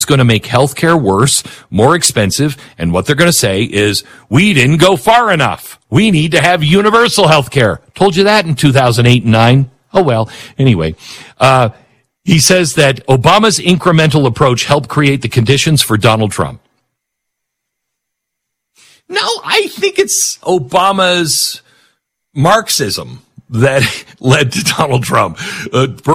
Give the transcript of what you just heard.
going to make healthcare worse, more expensive, and what they're going to say is, we didn't go far enough. We need to have universal healthcare. Told you that in 2008 and 9. Oh, well. Anyway, he says that Obama's incremental approach helped create the conditions for Donald Trump. No, I think it's Obama's Marxism that led to Donald Trump.